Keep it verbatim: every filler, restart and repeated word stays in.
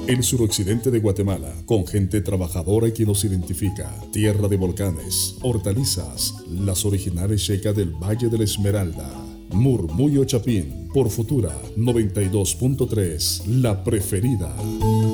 El suroccidente de Guatemala, con gente trabajadora y que nos identifica. Tierra de volcanes, hortalizas, las originales checas del Valle de la Esmeralda. Murmullo Chapín, por Futura noventa y dos punto tres, la preferida.